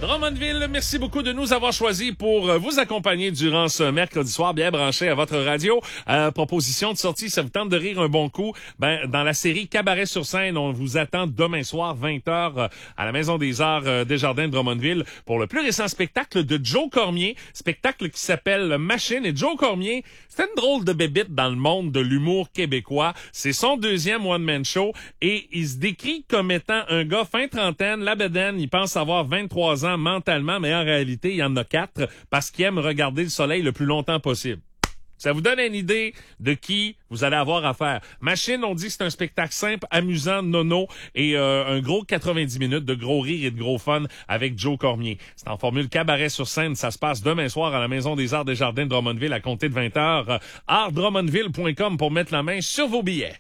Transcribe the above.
Drummondville, merci beaucoup de nous avoir choisis pour vous accompagner durant ce mercredi soir, bien branché à votre radio. Proposition de sortie, ça vous tente de rire un bon coup? Dans la série Cabaret sur scène, on vous attend demain soir, 20h, à la Maison des Arts Desjardins de Drummondville pour le plus récent spectacle de Joe Cormier, spectacle qui s'appelle Machine. Et Joe Cormier, c'est une drôle de bébite dans le monde de l'humour québécois. C'est son deuxième one-man show et il se décrit comme étant un gars fin trentaine, la bedaine, il pense avoir 23 ans mentalement, mais en réalité, il y en a 4 parce qu'il aime regarder le soleil le plus longtemps possible. Ça vous donne une idée de qui vous allez avoir affaire. Machine, on dit que c'est un spectacle simple, amusant, nono et un gros 90 minutes de gros rire et de gros fun avec Joe Cormier. C'est en formule cabaret sur scène. Ça se passe demain soir à la Maison des Arts Desjardins de Drummondville à compter de 20h. artdrummondville.com pour mettre la main sur vos billets.